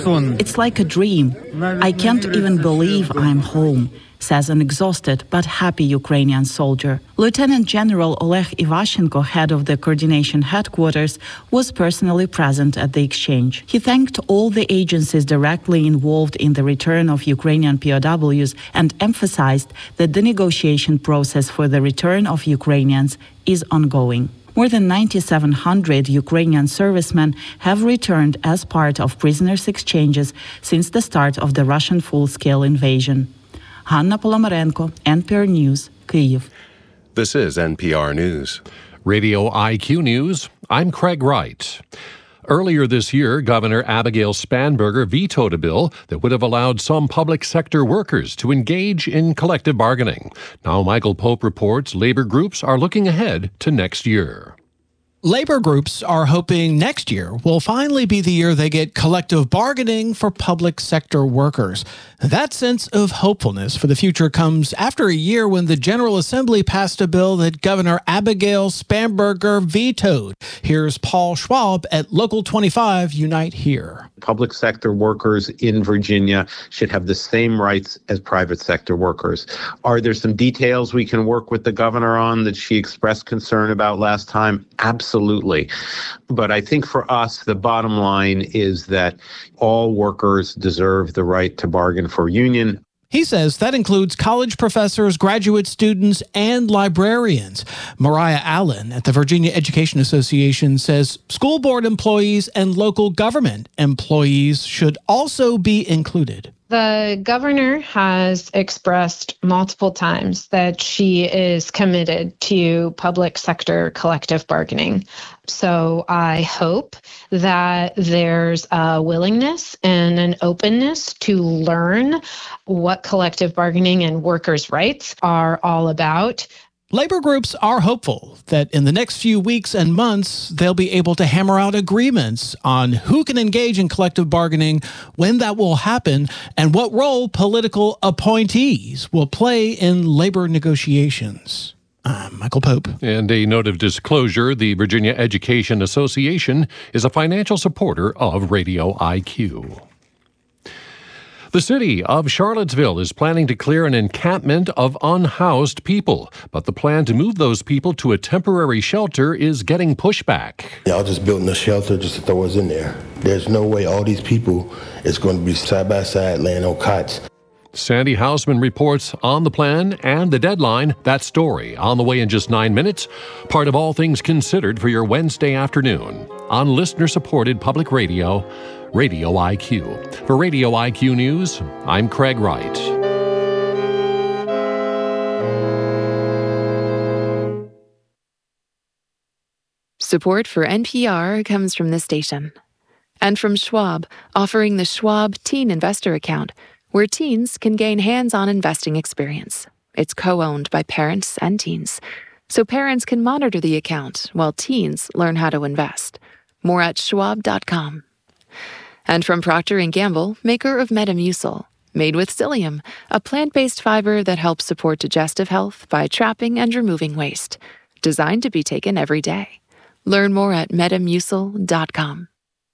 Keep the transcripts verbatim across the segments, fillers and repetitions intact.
It's like a dream. I can't even believe I'm home, says an exhausted but happy Ukrainian soldier. Lieutenant General Oleg Ivashenko, head of the coordination headquarters, was personally present at the exchange. He thanked all the agencies directly involved in the return of Ukrainian P O Ws and emphasized that the negotiation process for the return of Ukrainians is ongoing. More than nine thousand seven hundred Ukrainian servicemen have returned as part of prisoners' exchanges since the start of the Russian full-scale invasion. Hanna Polomarenko, N P R News, Kyiv. This is N P R News. Radio I Q News, I'm Craig Wright. Earlier this year, Governor Abigail Spanberger vetoed a bill that would have allowed some public sector workers to engage in collective bargaining. Now Michael Pope reports labor groups are looking ahead to next year. Labor groups are hoping next year will finally be the year they get collective bargaining for public sector workers. That sense of hopefulness for the future comes after a year when the General Assembly passed a bill that Governor Abigail Spanberger vetoed. Here's Paul Schwab at Local twenty-five Unite Here. Public sector workers in Virginia should have the same rights as private sector workers. Are there some details we can work with the governor on that she expressed concern about last time? Absolutely. But I think for us, the bottom line is that all workers deserve the right to bargain for union. He says that includes college professors, graduate students, and librarians. Mariah Allen at the Virginia Education Association says school board employees and local government employees should also be included. The governor has expressed multiple times that she is committed to public sector collective bargaining. So I hope that there's a willingness and an openness to learn what collective bargaining and workers' rights are all about. Labor groups are hopeful that in the next few weeks and months, they'll be able to hammer out agreements on who can engage in collective bargaining, when that will happen, and what role political appointees will play in labor negotiations. I'm Michael Pope. And a note of disclosure, the Virginia Education Association is a financial supporter of Radio I Q. The city of Charlottesville is planning to clear an encampment of unhoused people, but the plan to move those people to a temporary shelter is getting pushback. Y'all just building a shelter just to throw us in there. There's no way all these people is going to be side by side laying on cots. Sandy Hausman reports on the plan and the deadline. That story on the way in just nine minutes. Part of All Things Considered for your Wednesday afternoon on listener-supported public radio, Radio I Q. For Radio I Q News, I'm Craig Wright. Support for N P R comes from this station. And from Schwab, offering the Schwab Teen Investor Account, where teens can gain hands-on investing experience. It's co-owned by parents and teens, so parents can monitor the account while teens learn how to invest. More at schwab dot com. And from Procter and Gamble, maker of Metamucil, made with psyllium, a plant-based fiber that helps support digestive health by trapping and removing waste. Designed to be taken every day. Learn more at metamucil dot com.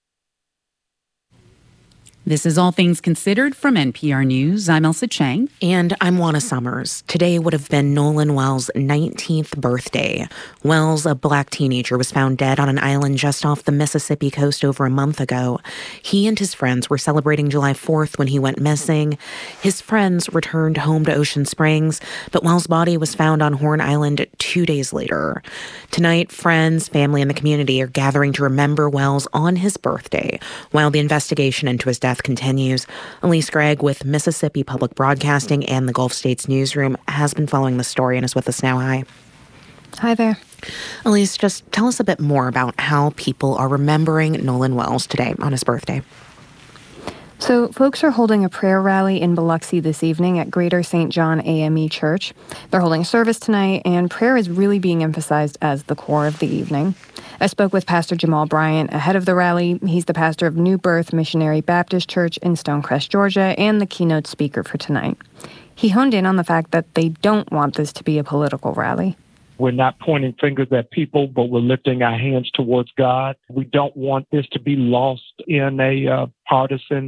This is All Things Considered from N P R News. I'm Elsa Chang. And I'm Juana Summers. Today would have been Nolan Wells' nineteenth birthday. Wells, a black teenager, was found dead on an island just off the Mississippi coast over a month ago. He and his friends were celebrating July fourth when he went missing. His friends returned home to Ocean Springs, but Wells' body was found on Horn Island two days later. Tonight, friends, family, and the community are gathering to remember Wells on his birthday, while the investigation into his death continues. Elise Gregg with Mississippi Public Broadcasting and the Gulf States Newsroom has been following the story and is with us now. Hi. Hi there. Elise, just tell us a bit more about how people are remembering Nolan Wells today on his birthday. So folks are holding a prayer rally in Biloxi this evening at Greater Saint John A M E Church. They're holding a service tonight, and prayer is really being emphasized as the core of the evening. I spoke with Pastor Jamal Bryant ahead of the rally. He's the pastor of New Birth Missionary Baptist Church in Stonecrest, Georgia, and the keynote speaker for tonight. He honed in on the fact that they don't want this to be a political rally. We're not pointing fingers at people, but we're lifting our hands towards God. We don't want this to be lost in a uh, partisan